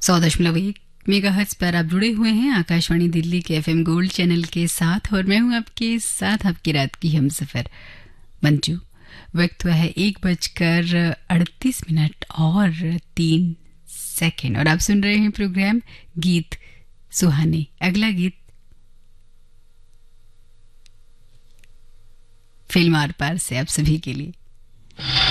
100.1 megahertz पर आप जुड़े हुए हैं आकाशवाणी दिल्ली के FM गोल्ड चैनल के साथ और मैं हूं आपके साथ आपकी रात की हमसफर मंजू। वक्त हुआ है 1:38 और 3 सेकंड और आप सुन रहे हैं प्रोग्राम गीत सुहाने। अगला गीत फिल्म आर पार से आप सभी के लिए।